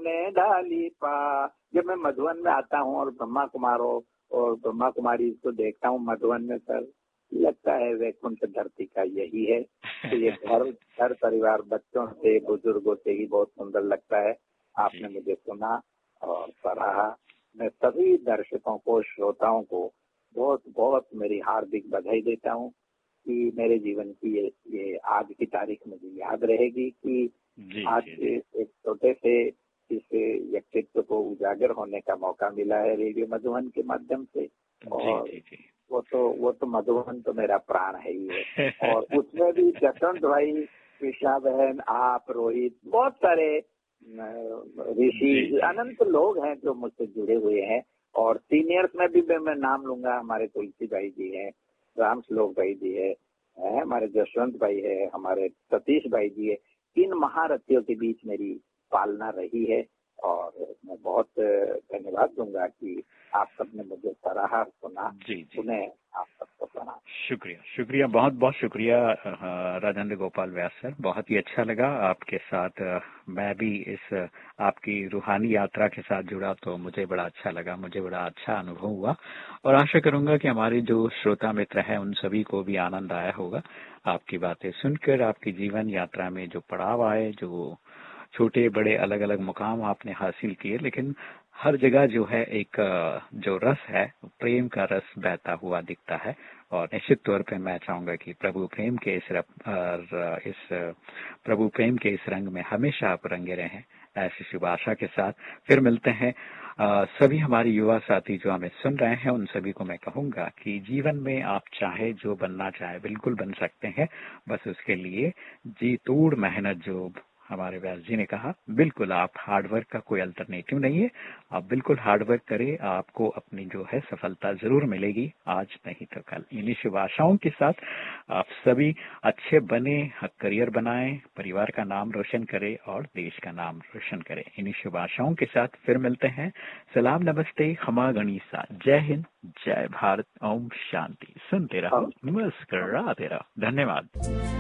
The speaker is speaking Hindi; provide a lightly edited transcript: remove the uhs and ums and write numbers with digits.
ने ढाली पा। जब मैं मधुबन में आता हूँ और ब्रह्मा कुमारों और ब्रह्मा कुमारी को देखता हूँ मधुबन में, सर लगता है वैकुंठ धरती का यही है। तो ये घर परिवार बच्चों से बुजुर्गों से ही बहुत सुंदर लगता है। आपने मुझे सुना और सराहा। मैं सभी दर्शकों को, श्रोताओं को बहुत बहुत मेरी हार्दिक बधाई देता हूँ कि मेरे जीवन की ये आज की तारीख मुझे याद रहेगी कि आज के एक छोटे से इस व्यक्तित्व को उजागर होने का मौका मिला है रेडियो मधुबन के माध्यम से। और वो तो मधुबन तो मेरा प्राण है ही है। और उसमें भी जसवंत भाई, कृष्णा बहन, आप, रोहित, बहुत सारे ऋषि, अनंत लोग हैं जो मुझसे जुड़े हुए हैं। और सीनियर्स में भी मैं नाम लूंगा, हमारे तुलसी भाई जी हैं, राम श्लोक भाई जी है, हमारे जसवंत भाई है, हमारे सतीश भाई जी है। इन महारथियों के बीच मेरी पालना रही है और मैं बहुत धन्यवाद दूंगा कि आप सबने मुझे सराहा, सुना, सुने, आप सबको सुना। शुक्रिया, बहुत बहुत शुक्रिया राजेंद्र गोपाल व्यास सर। बहुत ही अच्छा लगा आपके साथ। मैं भी इस आपकी रूहानी यात्रा के साथ जुड़ा तो मुझे बड़ा अच्छा लगा, मुझे बड़ा अच्छा अनुभव हुआ और आशा करूंगा कि हमारे जो श्रोता मित्र हैं उन सभी को भी आनंद आया होगा आपकी बातें सुनकर। आपकी जीवन यात्रा में जो पड़ाव आए, जो छोटे बड़े अलग अलग मुकाम आपने हासिल किए, लेकिन हर जगह जो है एक जो रस है, प्रेम का रस बहता हुआ दिखता है। और निश्चित तौर पे मैं चाहूंगा कि प्रभु प्रेम के इस रंग में हमेशा आप रंगे रहें। ऐसी शुभ आशा के साथ फिर मिलते हैं। सभी हमारे युवा साथी जो हमें सुन रहे हैं उन सभी को मैं कहूंगा कि जीवन में आप चाहे जो बनना चाहे बिल्कुल बन सकते हैं। बस उसके लिए जी तोड़ मेहनत, जो हमारे व्यास जी ने कहा, बिल्कुल आप हार्डवर्क का कोई अल्टरनेटिव नहीं है। आप बिल्कुल हार्डवर्क करें, आपको अपनी जो है सफलता जरूर मिलेगी, आज नहीं तो कल। इन्हीं शुभ आशाओं के साथ आप सभी अच्छे बने, करियर बनाएं, परिवार का नाम रोशन करें और देश का नाम रोशन करें। इन्हीं शुभ आशाओं के साथ फिर मिलते हैं। सलाम, नमस्ते, खमा गणिसा, जय हिंद, जय भारत, ओम शांति। सुनते रहो, मुस्कुराते रहो। धन्यवाद।